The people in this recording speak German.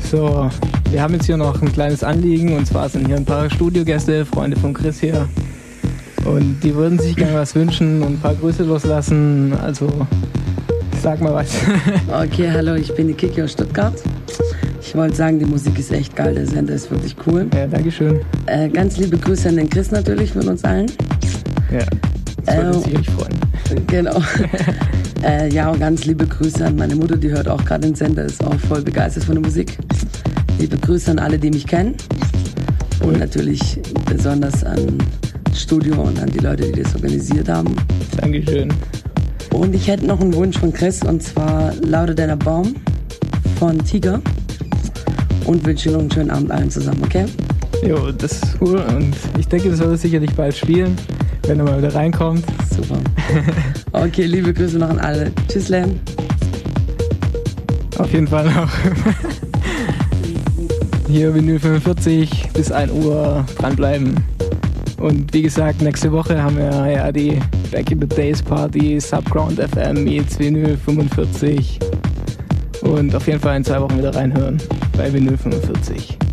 So, wir haben jetzt hier noch ein kleines Anliegen, und zwar sind hier ein paar Studiogäste, Freunde von Chris hier. Und die würden sich gerne was wünschen und ein paar Grüße loslassen. Also, sag mal was. Okay, hallo, ich bin die Kiki aus Stuttgart. Ich wollte sagen, die Musik ist echt geil, der Sender ist wirklich cool. Ja, dankeschön. Ganz liebe Grüße an den Chris natürlich von uns allen. Ja, das würde uns sicherlich freuen. Genau. Ja, und ganz liebe Grüße an meine Mutter, die hört auch gerade den Sender, ist auch voll begeistert von der Musik. Liebe Grüße an alle, die mich kennen. Und natürlich besonders an das Studio und an die Leute, die das organisiert haben. Dankeschön. Und ich hätte noch einen Wunsch von Chris, und zwar Lauter deiner Baum von Tiger. Und wünsche noch einen schönen Abend allen zusammen, okay? Jo, das ist cool, und ich denke, das wird er sicherlich bald spielen, wenn er mal wieder reinkommt. Super. Okay, liebe Grüße noch an alle. Tschüss, Len. Auf jeden Fall noch. Hier Vinyl 45 bis 1 Uhr dranbleiben. Und wie gesagt, nächste Woche haben wir ja die Back in the Days Party, Subground FM, meets Vinyl 45. Und auf jeden Fall in 2 Wochen wieder reinhören bei Vinyl 45.